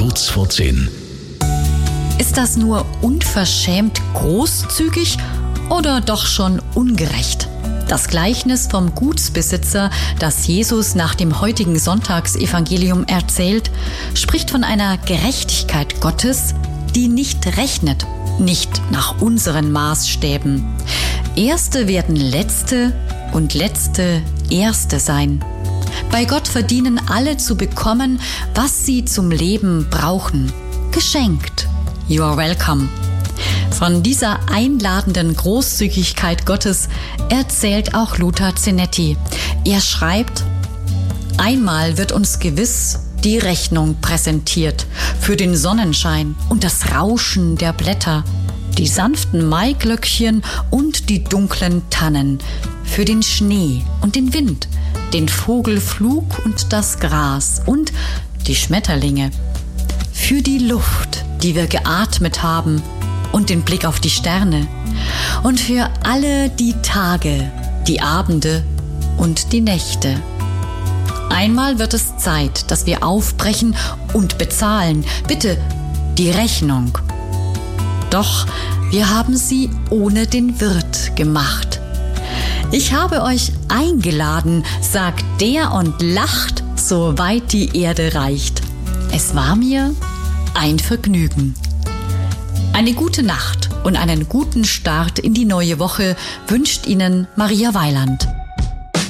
Kurz vor 10. Ist das nur unverschämt großzügig oder doch schon ungerecht? Das Gleichnis vom Gutsbesitzer, das Jesus nach dem heutigen Sonntagsevangelium erzählt, spricht von einer Gerechtigkeit Gottes, die nicht rechnet, nicht nach unseren Maßstäben. Erste werden Letzte und Letzte Erste sein. Bei Gott verdienen alle zu bekommen, was sie zum Leben brauchen. Geschenkt. You are welcome. Von dieser einladenden Großzügigkeit Gottes erzählt auch Lothar Zenetti. Er schreibt: Einmal wird uns gewiss die Rechnung präsentiert für den Sonnenschein und das Rauschen der Blätter, die sanften Maiglöckchen und die dunklen Tannen, für den Schnee und den Wind, den Vogelflug und das Gras und die Schmetterlinge, für die Luft, die wir geatmet haben, und den Blick auf die Sterne und für alle die Tage, die Abende und die Nächte. Einmal wird es Zeit, dass wir aufbrechen und bezahlen, bitte, die Rechnung. Doch wir haben sie ohne den Wirt gemacht. Ich habe euch eingeladen, sagt der und lacht, so weit die Erde reicht. Es war mir ein Vergnügen. Eine gute Nacht und einen guten Start in die neue Woche wünscht Ihnen Maria Weiland.